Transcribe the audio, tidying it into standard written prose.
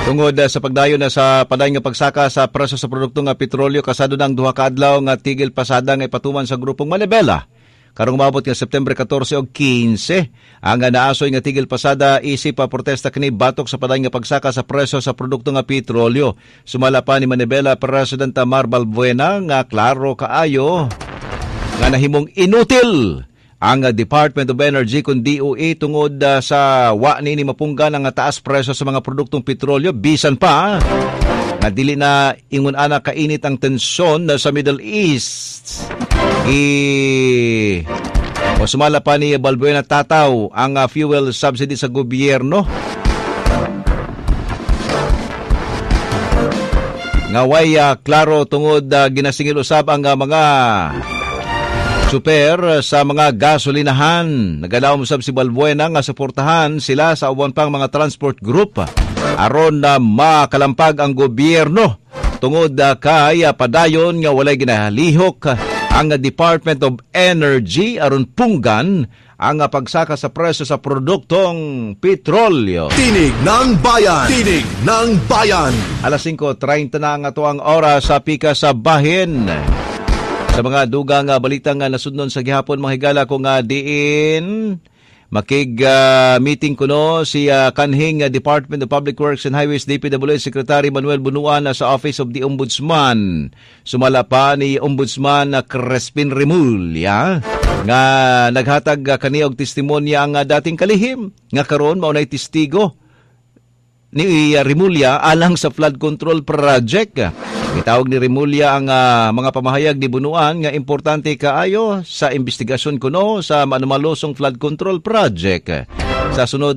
Tungod sa pagdayon na sa padayon nga pagsaka sa presyo sa produkto nga petrolyo, kasado ng duha ka adlaw nga tigil pasada nga ipatuman sa grupong Manibela. Karong maabot nga September 14 o 15, ang naasoy nga tigil pasada isip pa protesta kini batok sa padayon nga pagsaka sa presyo sa produkto nga petrolyo. Sumala pa ni Manibela President Mar Balbuena nga klaro kaayo nga nahimong inutil ang Department of Energy kung DOE tungod sa wa ni mapunggan ang taas presyo sa mga produktong petrolyo. Bisan pa na dili na ingon ana kainit ang tensyon sa Middle East. Sumala pa ni Balbuena tataw ang fuel subsidy sa gobyerno. Ngaway klaro tungod ginasingil usab ang mga super sa mga gasolinahan. Nagalaom usab si Balbuena nga suportahan sila sa uban pang mga transport group aron na makalampag ang gobyerno tungod kay padayon nga walay ginahalihok ang Department of Energy aron punggan ang pagsaka sa presyo sa produktong petrolyo. Tinig ng Bayan! Tinig ng Bayan! Alas 5:30 na ang atoang oras sa pika sa bahin. Sa mga dugang balitang nasudnon sa gihapon, mga higala ko nga diin makig-meeting kuno si kanhing Department of Public Works and Highways DPWH Secretary Manuel Bunuan sa Office of the Ombudsman. Sumala pa ni Ombudsman Crespin Remulla nga naghatag kaniya og testimonya ang dating kalihim nga karon maunay testigo ni Remulla alang sa flood control project. Itawag ni Remulla ang mga pamahayag ni Bunuan nga importante kaayo sa investigasyon kuno sa manumalosong flood control project. Sa sunod